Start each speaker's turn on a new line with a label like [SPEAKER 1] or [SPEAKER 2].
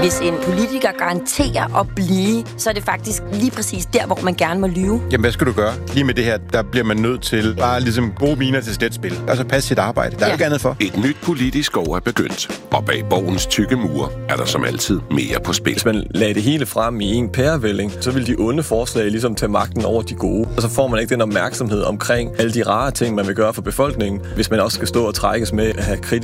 [SPEAKER 1] Hvis en politiker garanterer at blive, så er det faktisk lige præcis der, hvor man gerne må lyve.
[SPEAKER 2] Jamen, hvad skal du gøre? Lige med det her, der bliver man nødt til bare ligesom gode miner til sletspil. Altså passe sit arbejde. Der er ikke andet for.
[SPEAKER 3] Et nyt politisk år er begyndt, og bag borgens tykke mure er der som altid mere på spil.
[SPEAKER 4] Hvis man lagde det hele frem i en pærevælling, så vil de onde forslag ligesom tage magten over de gode. Og så får man ikke den opmærksomhed omkring alle de rare ting, man vil gøre for befolkningen, hvis man også skal stå og trækkes med at have kritisk